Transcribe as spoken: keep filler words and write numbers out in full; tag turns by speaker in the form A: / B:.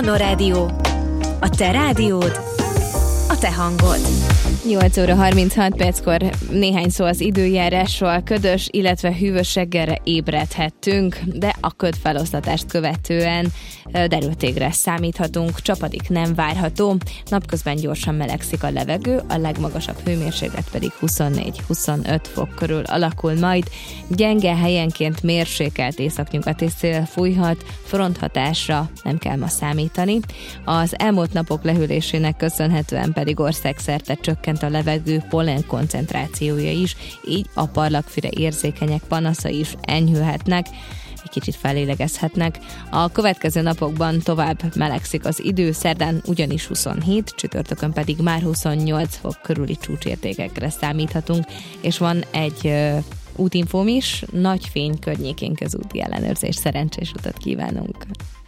A: Manna Rádió. A te rádiód, a te hangod.
B: nyolc óra harminchat perckor néhány szó az időjárásról. Ködös, illetve hűvös reggelre ébredhettünk, de a ködfeloszlatást követően derültégre számíthatunk, csapadék nem várható. Napközben gyorsan melegszik a levegő, a legmagasabb hőmérséklet pedig huszonnégy-huszonöt fok körül alakul majd. Gyenge, helyenként mérsékelt északnyugati szél fújhat, fronthatásra nem kell ma számítani. Az elmúlt napok lehűlésének köszönhetően pedig országszerte csökkent a levegő pollen koncentrációja is, így a parlagfűre érzékenyek panaszai is enyhülhetnek, egy kicsit felélegezhetnek. A következő napokban tovább melegszik az idő, szerdán ugyanis huszonhét, csütörtökön pedig már huszonnyolc fok körüli csúcsértékekre számíthatunk, és van egy ö, útinfóm is, Nagyfény környékén közúti ellenőrzés, szerencsés utat kívánunk!